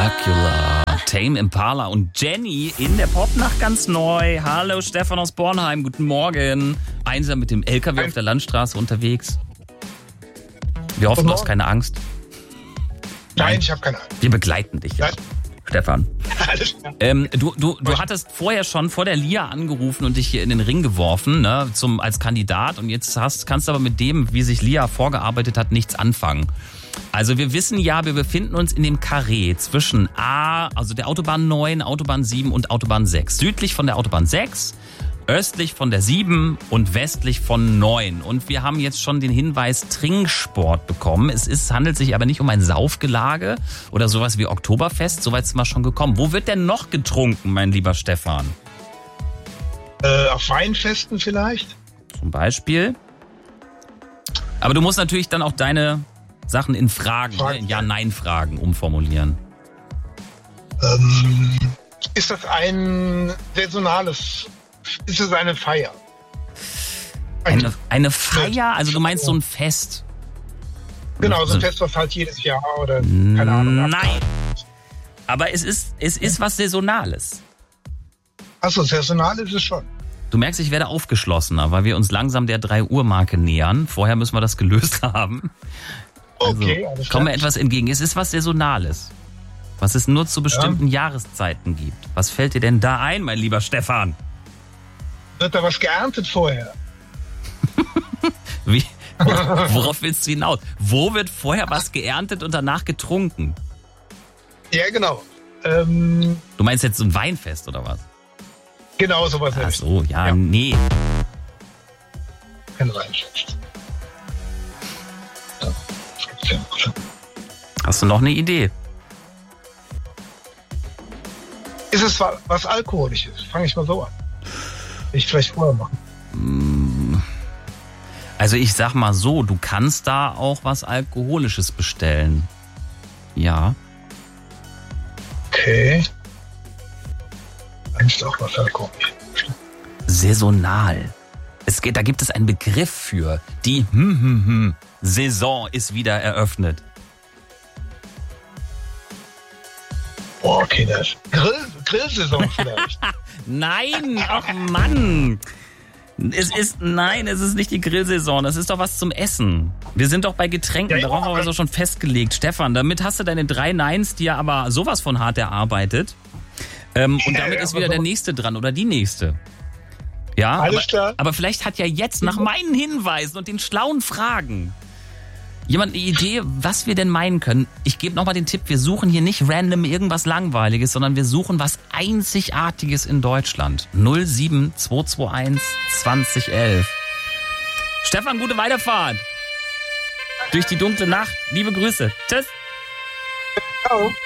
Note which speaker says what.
Speaker 1: Dracula, Tame Impala und Jenny in der Popnacht ganz neu. Hallo Stefan aus Bornheim, guten Morgen. Einsam mit dem LKW auf der Landstraße unterwegs. Wir hoffen, du hast keine Angst.
Speaker 2: Nein, ich habe keine Angst.
Speaker 1: Wir begleiten dich ja. Stefan.
Speaker 2: Alles klar.
Speaker 1: Du hattest vorher schon vor der LIA angerufen und dich hier in den Ring geworfen, ne, als Kandidat. Und jetzt kannst du aber mit dem, wie sich LIA vorgearbeitet hat, nichts anfangen. Also wir wissen ja, wir befinden uns in dem Karree zwischen also der Autobahn 9, Autobahn 7 und Autobahn 6. Südlich von der Autobahn 6, östlich von der 7 und westlich von 9. Und wir haben jetzt schon den Hinweis Trinksport bekommen. Es handelt sich aber nicht um ein Saufgelage oder sowas wie Oktoberfest. So weit sind wir schon gekommen. Wo wird denn noch getrunken, mein lieber Stefan?
Speaker 2: Auf Weinfesten vielleicht?
Speaker 1: Zum Beispiel. Aber du musst natürlich dann auch deine Sachen in Fragen, in Ja-Nein-Fragen umformulieren.
Speaker 2: Ist das ein saisonales, ist es eine Feier?
Speaker 1: Eine Feier? Also du meinst so ein Fest?
Speaker 2: Genau, so ein Fest, was halt jedes Jahr oder keine Ahnung.
Speaker 1: Nein, aber es ist was Saisonales.
Speaker 2: Achso, saisonal ist es schon.
Speaker 1: Du merkst, ich werde aufgeschlossener, weil wir uns langsam der 3-Uhr-Marke nähern. Vorher müssen wir das gelöst haben. Also,
Speaker 2: Okay, alles klar.
Speaker 1: kommen wir etwas entgegen. Es ist was Saisonales, was es nur zu bestimmten Jahreszeiten gibt. Was fällt dir denn da ein, mein lieber Stefan?
Speaker 2: Wird da was geerntet vorher?
Speaker 1: Wie? Worauf willst du hinaus? Wo wird vorher was geerntet und danach getrunken?
Speaker 2: Ja, genau.
Speaker 1: Du meinst jetzt so ein Weinfest oder was?
Speaker 2: Genau, sowas.
Speaker 1: Ach so, ja, nee.
Speaker 2: Kein Weinfest.
Speaker 1: Hast du noch eine Idee?
Speaker 2: Ist es was Alkoholisches? Fange ich mal so an. Ich vielleicht vorher machen.
Speaker 1: Also ich sag mal so, du kannst da auch was Alkoholisches bestellen. Ja.
Speaker 2: Okay. Kannst auch was Alkoholisches.
Speaker 1: Saisonal. Da gibt es einen Begriff für. Die Saison ist wieder eröffnet.
Speaker 2: Boah, okay, das Grillsaison vielleicht.
Speaker 1: Nein, ach Mann. Es ist nicht die Grillsaison. Das ist doch was zum Essen. Wir sind doch bei Getränken. Darauf haben wir es doch schon festgelegt. Stefan, damit hast du deine 3 Neins dir aber sowas von hart erarbeitet. Und damit ist wieder der Nächste dran oder die Nächste. Ja,
Speaker 2: alles klar.
Speaker 1: Aber vielleicht hat ja jetzt nach meinen Hinweisen und den schlauen Fragen jemand eine Idee, was wir denn meinen können. Ich gebe nochmal den Tipp, wir suchen hier nicht random irgendwas Langweiliges, sondern wir suchen was Einzigartiges in Deutschland. 07221 2011. Stefan, gute Weiterfahrt. Durch die dunkle Nacht. Liebe Grüße. Tschüss.
Speaker 2: Ciao.